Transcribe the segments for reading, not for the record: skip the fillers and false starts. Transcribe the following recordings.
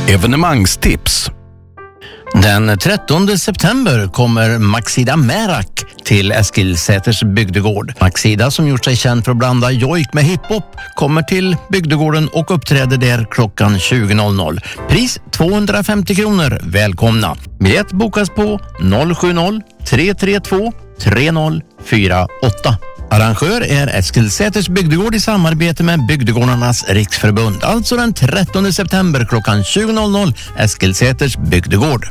Evenemangstips. Den 13 september kommer Maxida Merak till Eskilsäters bygdegård. Maxida, som gjort sig känd för att blanda jojk med hiphop, kommer till bygdegården och uppträder där klockan 20.00. Pris 250 kronor. Välkomna. Biljett bokas på 070-332-3048. Arrangör är Eskilsäters bygdegård i samarbete med Bygdegårdarnas riksförbund. Alltså den 13 september klockan 20.00 Eskilsäters bygdegård.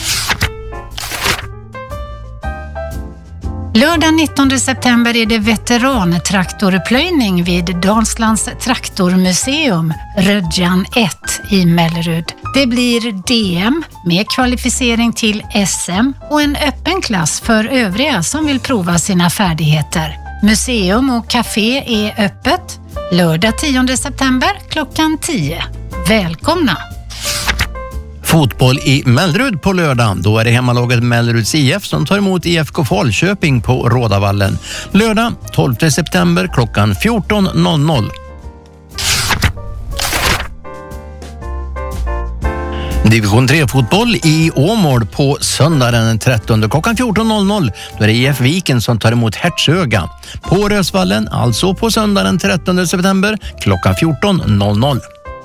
Lördag 19 september är det veterantraktorplöjning vid Dalslands traktormuseum, Rödjan 1 i Mellerud. Det blir DM med kvalificering till SM och en öppen klass för övriga som vill prova sina färdigheter. Museum och café är öppet lördag 10 september klockan 10. Välkomna! Fotboll i Mellerud på lördag. Då är det hemmalaget Melleruds IF som tar emot IFK Falköping på Rådavallen. Lördag 12 september klockan 14.00. Division 3-fotboll i Åmål på söndag den 13 klockan 14.00. Då är det IF Viken som tar emot Hertsöga. På Rösvallen, alltså på söndag den 13 september klockan 14.00.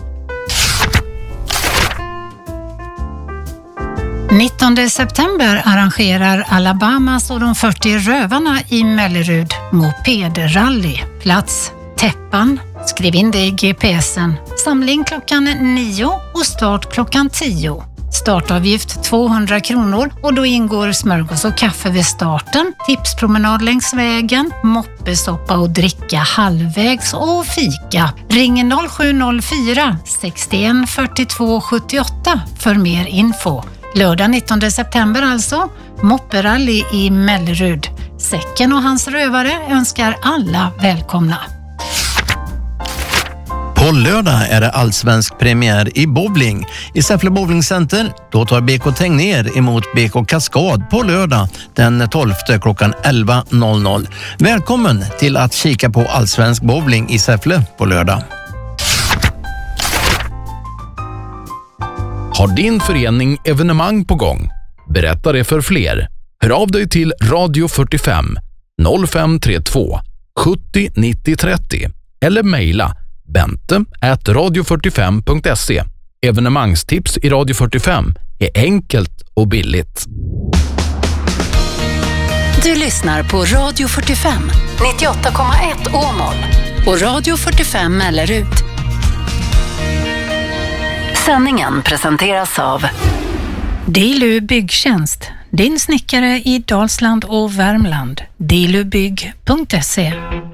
19 september arrangerar Alabamas och de 40 rövarna i Mellerud mopedrally. Plats Täppan. Skriv in det i GPSen. Samling klockan 9 och start klockan 10. Startavgift 200 kronor och då ingår smörgås och kaffe vid starten, tipspromenad längs vägen, moppesoppa och dricka halvvägs och fika. Ring 0704 61 42 78 för mer info. Lördag 19 september alltså, mopperally i Mellerud. Säcken och hans rövare önskar alla välkomna. På lördag är det allsvensk premiär i bowling. I Säffle Bowlingcenter då tar BK Tegnér emot BK Kaskad på lördag den 12 klockan 11.00. Välkommen till att kika på allsvensk bowling i Säffle på lördag. Har din förening evenemang på gång? Berätta det för fler. Hör av dig till Radio 45 0532 70 90 30 eller mejla bente@radio45.se. Evenemangstips i Radio 45 är enkelt och billigt. Du lyssnar på Radio 45 98,1 Åmål och Radio 45 Mellerud. Sändningen presenteras av Dilu Byggtjänst, din snickare i Dalsland och Värmland. dilubygg.se.